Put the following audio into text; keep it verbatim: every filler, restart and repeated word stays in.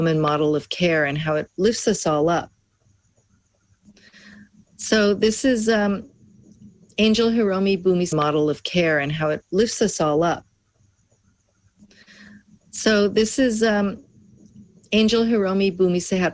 model of care and how it lifts us all up. So this is um, Angel Hiromi Bumi's model of care and how it lifts us all up. So this is um, Angel Hiromi Bumi Sehat